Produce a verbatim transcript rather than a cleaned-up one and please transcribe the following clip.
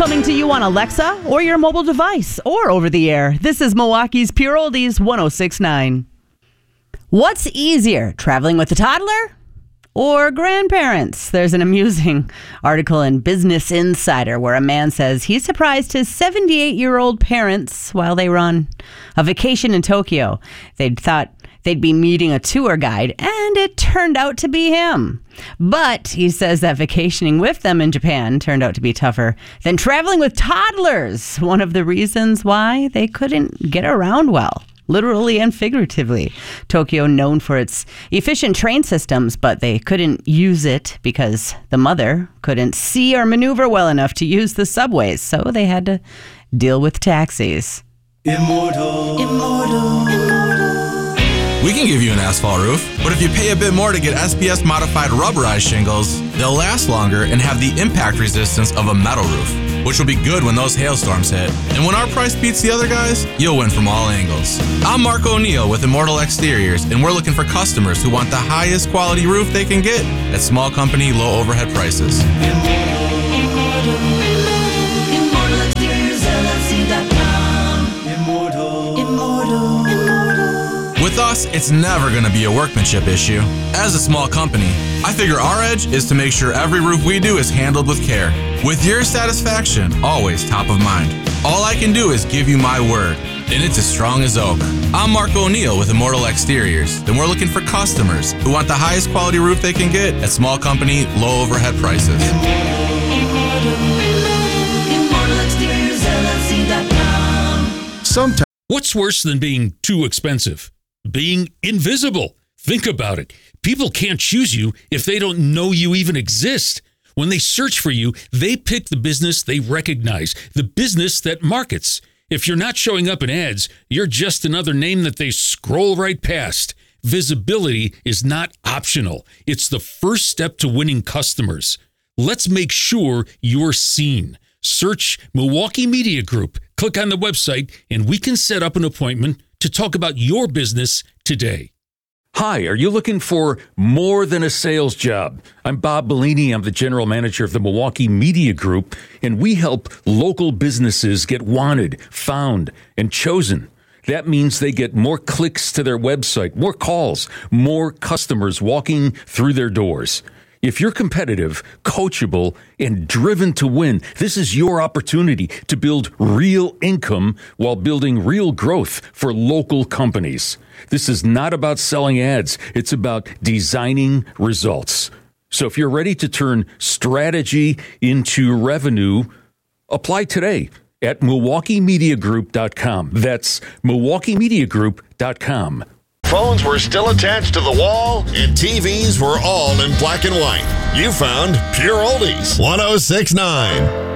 Coming to you on Alexa or your mobile device or over the air. This is Milwaukee's Pure Oldies one oh six point nine. What's easier, traveling with a toddler or grandparents? There's an amusing article in Business Insider where a man says he surprised his seventy-eight-year-old parents while they were on a vacation in Tokyo. They'd thought they'd be meeting a tour guide, and it turned out to be him. But he says that vacationing with them in Japan turned out to be tougher than traveling with toddlers. One of the reasons why they couldn't get around well, literally and figuratively. Tokyo, known for its efficient train systems, but they couldn't use it because the mother couldn't see or maneuver well enough to use the subways, so they had to deal with taxis. Immortal, immortal, immortal. We can give you an asphalt roof, but if you pay a bit more to get S P S modified rubberized shingles, they'll last longer and have the impact resistance of a metal roof, which will be good when those hailstorms hit. And when our price beats the other guys, you'll win from all angles. I'm Mark O'Neill with Immortal Exteriors, and we're looking for customers who want the highest quality roof they can get at small company, low overhead prices. Immortal Exteriors L L C dot com. Immortal, immortal, immortal. With us, it's never going to be a workmanship issue. As a small company, I figure our edge is to make sure every roof we do is handled with care, with your satisfaction always top of mind. All I can do is give you my word, and it's as strong as oak. I'm Mark O'Neill with Immortal Exteriors, and we're looking for customers who want the highest quality roof they can get at small company, low overhead prices. Immortal Exteriors L L C dot com. Sometimes. What's worse than being too expensive? Being invisible. Think about it. People can't choose you if they don't know you even exist. When they search for you, they pick the business they recognize, the business that markets. If you're not showing up in ads, you're just another name that they scroll right past. Visibility is not optional. It's the first step to winning customers. Let's make sure you're seen. Search Milwaukee Media Group. Click on the website, and we can set up an appointment to talk about your business today. Hi, are you looking for more than a sales job? I'm Bob Bellini. I'm the general manager of the Milwaukee Media Group, and we help local businesses get wanted, found, and chosen. That means they get more clicks to their website, more calls, more customers walking through their doors. If you're competitive, coachable, and driven to win, this is your opportunity to build real income while building real growth for local companies. This is not about selling ads. It's about designing results. So if you're ready to turn strategy into revenue, apply today at Milwaukee Media Group dot com. That's Milwaukee Media Group dot com. Phones were still attached to the wall, and T Vs were all in black and white. You found Pure Oldies one oh six point nine.